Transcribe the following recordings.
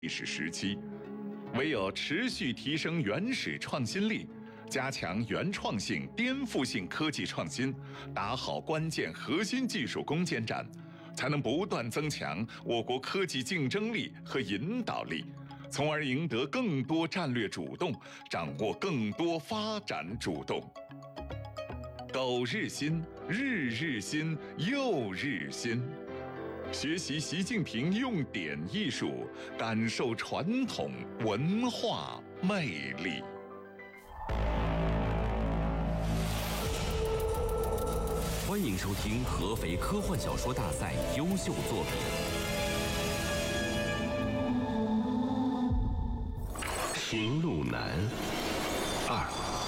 历史时期，唯有持续提升原始创新力，加强原创性、颠覆性科技创新，打好关键核心技术攻坚战，才能不断增强我国科技竞争力和引导力，从而赢得更多战略主动，掌握更多发展主动。苟日新，日日新，又日新。学习习近平用典艺术，感受传统文化魅力。 欢迎收听合肥科幻小说大赛优秀作品 《行路难2》。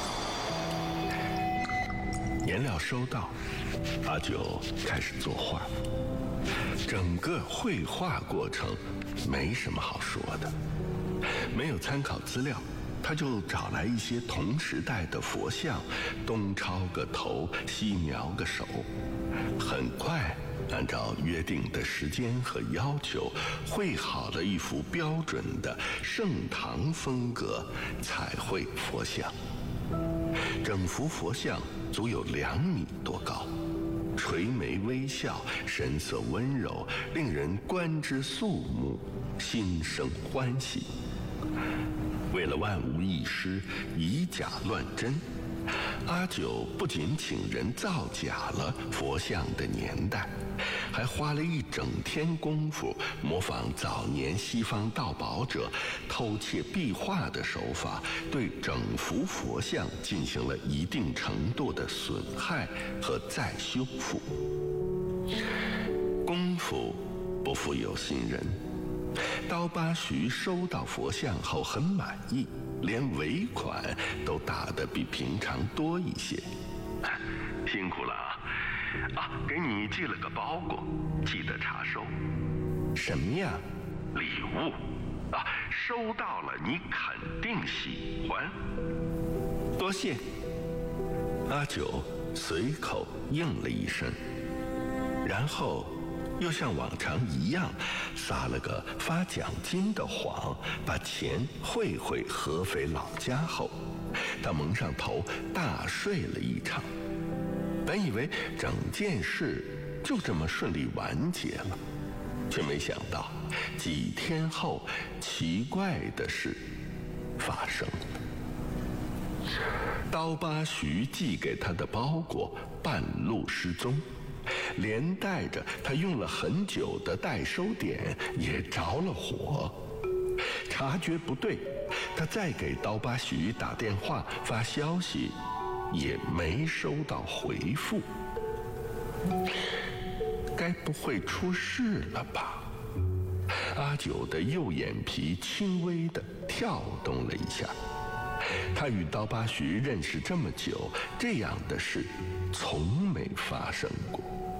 颜料收到，阿九开始作画。整个绘画过程没什么好说的，没有参考资料，他就找来一些同时代的佛像，东抄个头，西描个手，很快按照约定的时间和要求，绘好了一幅标准的盛唐风格彩绘佛像。整幅佛像足有2米多高，垂眉微笑，神色温柔，令人观之肃穆，心生欢喜。为了万无一失，以假乱真，阿九不仅请人造假了佛像的年代，还花了一整天功夫，模仿早年西方盗宝者偷窃壁画的手法，对整幅佛像进行了一定程度的损害和再修复。功夫不负有心人，刀疤徐收到佛像后很满意，连尾款都打得比平常多一些。辛苦了啊！给你寄了个包裹，记得查收。什么呀？礼物啊，收到了你肯定喜欢。多谢。阿九随口应了一声，然后又像往常一样撒了个发奖金的谎，把钱汇回合肥老家后，他蒙上头大睡了一场。本以为整件事就这么顺利完结了，却没想到几天后奇怪的事发生了。刀疤徐寄给他的包裹半路失踪，连带着他用了很久的代收点也着了火。察觉不对，他再给刀疤徐打电话发消息，也没收到回复。该不会出事了吧？阿九的右眼皮轻微地跳动了一下。他与刀疤徐认识这么久，这样的事从没发生过。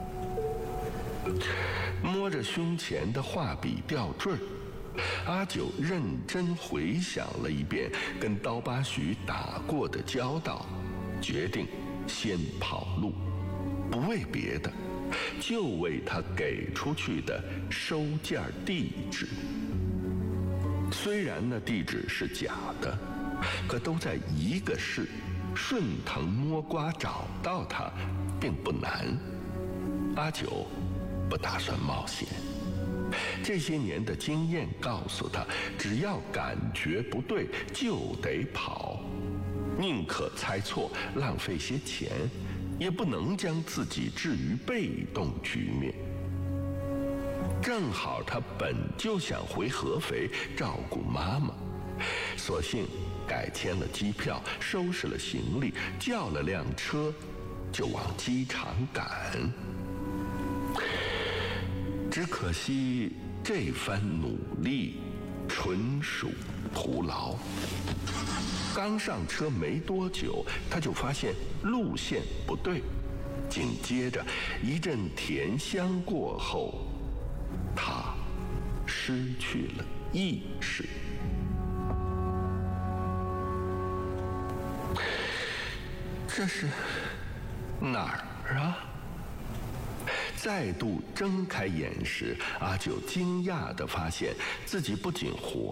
摸着胸前的画笔吊坠，阿九认真回想了一遍跟刀疤徐打过的交道，决定先跑路，不为别的，就为他给出去的收件地址。虽然那地址是假的，可都在一个市，顺藤摸瓜找到他并不难。阿九不打算冒险，这些年的经验告诉他，只要感觉不对就得跑，宁可猜错浪费些钱，也不能将自己置于被动局面。正好他本就想回合肥照顾妈妈，索性改签了机票，收拾了行李，叫了辆车就往机场赶。只可惜这番努力纯属徒劳。刚上车没多久，他就发现路线不对，紧接着一阵甜香过后，他失去了意识。这是哪儿啊？ 再度睁开眼时，阿九惊讶地发现自己不仅活